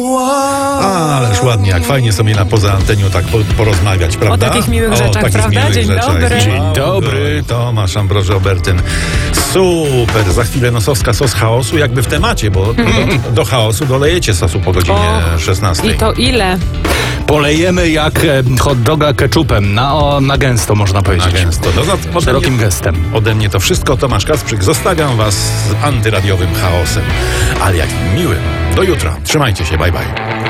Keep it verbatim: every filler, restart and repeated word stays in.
Ależ ładnie, jak fajnie sobie na poza antenią tak po, porozmawiać, prawda? O takich miłych rzeczach, takich prawda? miłych Dzień rzeczach. dobry. Dzień dobry. Tomasz Ambroży Obertyn. Super, za chwilę nosowska sos chaosu, jakby w temacie, bo do, do chaosu dolejecie sosu po godzinie O, szesnastej. I to ile? Polejemy jak e, hot doga ketchupem, na, o, na gęsto można powiedzieć. Na gęsto. Do, do, ode Szerokim mnie, gestem. ode mnie to wszystko. Tomasz Kacprzyk. Zostawiam was z antyradiowym chaosem, ale jakim miłym. Do jutra. Trzymajcie się. Bye, bye.